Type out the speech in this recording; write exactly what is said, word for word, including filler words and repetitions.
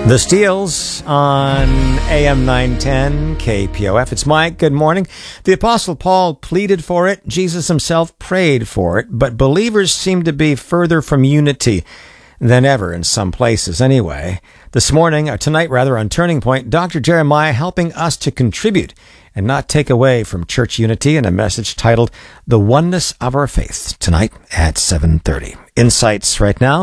The Steels on A M nine ten K P O F. It's Mike. Good morning. The Apostle Paul pleaded for it. Jesus himself prayed for it. But believers seem to be further from unity than ever in some places anyway. This morning, or tonight rather, on Turning Point, Doctor Jeremiah helping us to contribute and not take away from church unity in a message titled The Oneness of Our Faith, tonight at seven thirty. Insights right now.